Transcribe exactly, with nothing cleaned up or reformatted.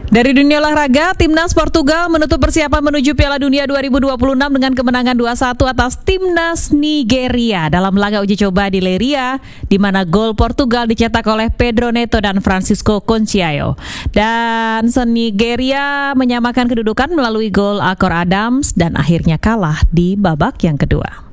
Dari dunia olahraga, Timnas Portugal menutup persiapan menuju Piala Dunia dua ribu dua puluh enam dengan kemenangan dua satu atas Timnas Nigeria dalam laga uji coba di Leiria, di mana gol Portugal dicetak oleh Pedro Neto dan Francisco Conceição. Dan Nigeria menyamakan kedudukan melalui gol Akor Adams dan akhirnya kalah di babak yang kedua.